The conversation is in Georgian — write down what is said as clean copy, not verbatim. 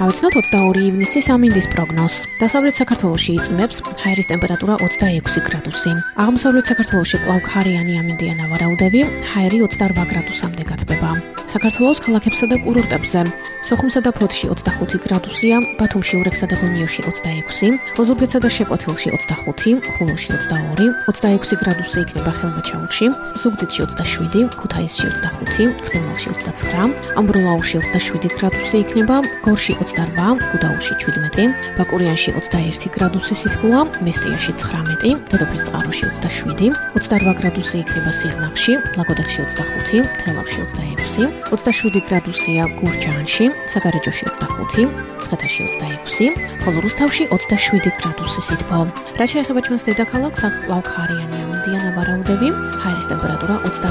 Გავიცნოთ 22 ივნისის ამინდის პროგნოზს. დასავლეთ საქართველოში იწვიმებს ჰაერის ტემპერატურა 26 გრადუსი. აღმოსავლეთ საქართველოში კვლავ ქარიანი ამინდია ვარაუდები, ჰაერი 28 გრადუსამდე გათბება. საქართველოს ქალაქებსა და კურორტებზე სოხუმსა და ფოთში 25 გრადუსია, ბათუმში, ურექსა და გონიოში 26, ოზურგეთსა და შეკვეთილში 25, ხულოში 22, 26 გრადუსი იქნება ხელბაჩაურში, ზუგდიდში 27, ქუთაისში 25, ცხინვალში 29, ამბროლაურში 27 გრადუსი იქნება, გორში 28, გუდაუთში 17, ბაკურიანში 21 გრადუსი სითბოა, მესტიაში 19, დედოფლისწყაროში 27, 28 გრადუსი იქნება სიღნაღში, ლაგოდეხში 25, თელავში 26, 27 გრადუსია გურჯაანში, საგარეჯოში 25, მცხეთაში 26, ხოლო რუსთავში 27 გრადუსი სითბო. რაც შეეხება ჩვენს დედაქალაქს, აქ კვლავ ქარიანი ამინდია ვარაუდები, ჰაერის ტემპერატურა